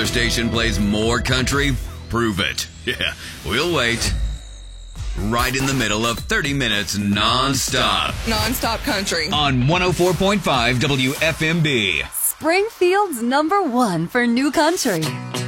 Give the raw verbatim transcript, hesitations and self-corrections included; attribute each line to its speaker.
Speaker 1: other station plays more country? Prove it. Yeah, we'll wait. Right in the middle of thirty minutes non-stop.
Speaker 2: Non-stop country.
Speaker 1: On one oh four point five W F M B.
Speaker 3: Springfield's number one for new country.